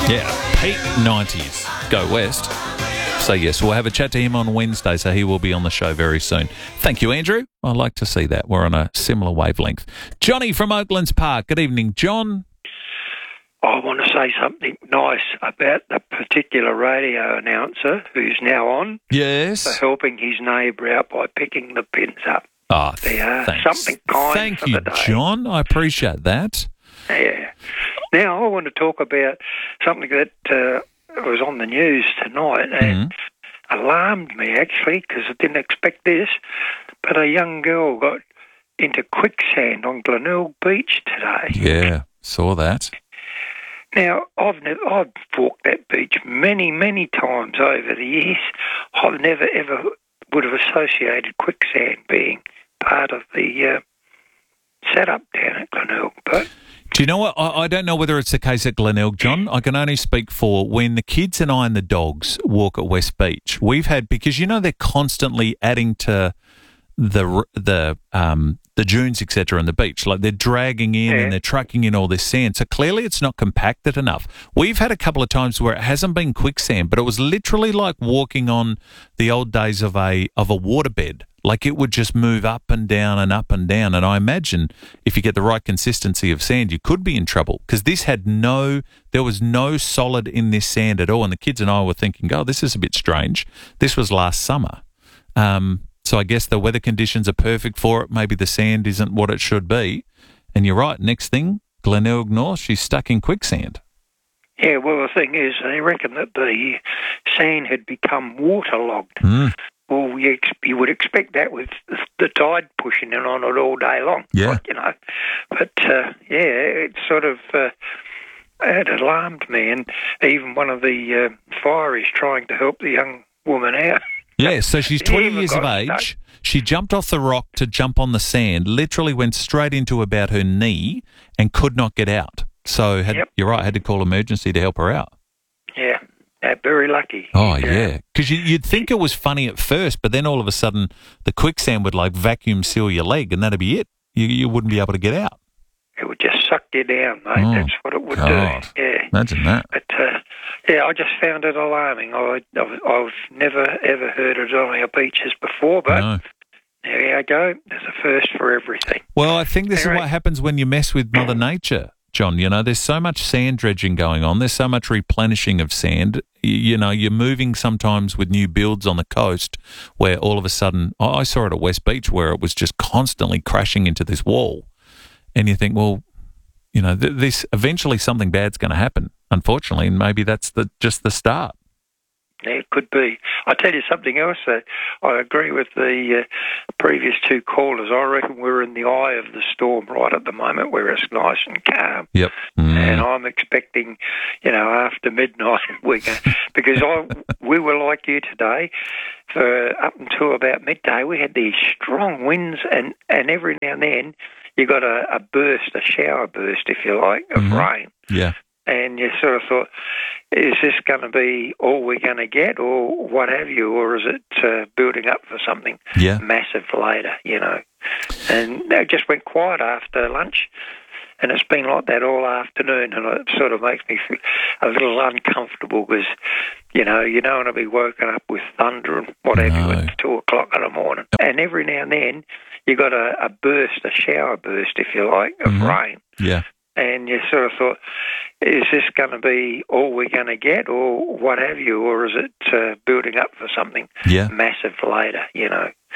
Yeah, peak 90s. Go West. So, yes, we'll have a chat to him on Wednesday, so he will be on the show very soon. Thank you, Andrew. I like to see that. We're on a similar wavelength. Johnny from Oaklands Park. Good evening, John. I want to say something nice about the particular radio announcer who's now on. Yes. For helping his neighbour out by picking the pins up. Oh, thanks. Something kind Thank for you, the day. John. I appreciate that. Yeah. Now, I want to talk about something that was on the news tonight and alarmed me, actually, because I didn't expect this. But a young girl got into quicksand on Glenelg Beach today. Yeah, saw that. Now, I've walked that beach many, many times over the years. I've never, ever would have associated quicksand being part of the setup down at Glenelg. But do you know what? I don't know whether it's the case at Glenelg, John. I can only speak for when the kids and I and the dogs walk at West Beach. We've had, because, you know, they're constantly adding to the dunes, etc., and the beach. Like, they're dragging in and they're trucking in all this sand. So clearly it's not compacted enough. We've had a couple of times where it hasn't been quicksand, but it was literally like walking on the old days of a waterbed. Like, it would just move up and down and up and down. And I imagine if you get the right consistency of sand, you could be in trouble, because this had there was no solid in this sand at all. And the kids and I were thinking, oh, this is a bit strange. This was last summer. So I guess the weather conditions are perfect for it. Maybe the sand isn't what it should be. And you're right. Next thing, Glenelg North, she's stuck in quicksand. Yeah, well, the thing is, they reckon that the sand had become waterlogged. Well, you would expect that with the tide pushing in on it all day long. Yeah. You know. But, it sort of it alarmed me. And even one of the fireys trying to help the young woman out. Yeah, so she's 20 years of age. Stuck. She jumped off the rock to jump on the sand, literally went straight into about her knee and could not get out. So you're right, had to call emergency to help her out. Yeah, very lucky. Oh, yeah. Because you'd think it was funny at first, but then all of a sudden the quicksand would like vacuum seal your leg and that'd be it. You wouldn't be able to get out. It would just suck you down, mate. Oh, that's what it would God. do. Yeah. Imagine that. But, I just found it alarming. I've never, ever heard it on our beaches before, but No. there you go. There's a first for everything. Well, I think this is what happens when you mess with Mother Nature, John. You know, there's so much sand dredging going on. There's so much replenishing of sand. You know, you're moving sometimes with new builds on the coast where all of a sudden, I saw it at West Beach where it was just constantly crashing into this wall. And you think, well, you know, this eventually something bad's going to happen, unfortunately, and maybe that's just the start. Yeah, it could be. I'll tell you something else. I agree with the previous two callers. I reckon we're in the eye of the storm right at the moment where it's nice and calm. Yep. And I'm expecting, after midnight, because we were like you today. For up until about midday, we had these strong winds, and every now and then you got a burst, a shower burst, if you like, of rain. Yeah. And you sort of thought, is this going to be all we're going to get, or what have you, or is it building up for something massive later, And it just went quiet after lunch, and it's been like that all afternoon, and it sort of makes me feel a little uncomfortable because, you don't want to be woken up with thunder and what have you at 2 o'clock in the morning. And every now and then you got a burst, a shower burst, if you like, of rain. Yeah. And you sort of thought, is this going to be all we're going to get, or what have you, or is it building up for something massive later,